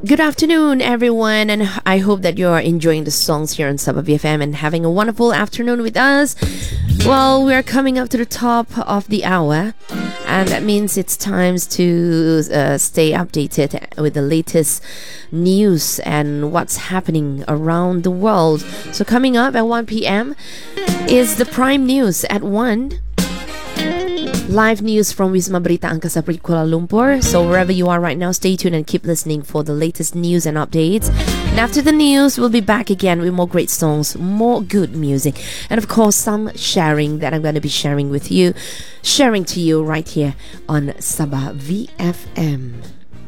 Good afternoon, everyone, and I hope that you're enjoying the songs here on Sabah VFM and having a wonderful afternoon with us. Well, we're coming up to the top of the hour, and that means it's time to stay updated with the latest news and what's happening around the world. So coming up at 1 p.m. is the Prime News at 1. Live news from Wisma Berita Angkasa Puri Kuala Lumpur. So wherever you are right now, stay tuned and keep listening for the latest news and updates. And after the news, we'll be back again with more great songs, more good music, and of course some sharing that I'm going to be sharing to you right here on Sabah VFM.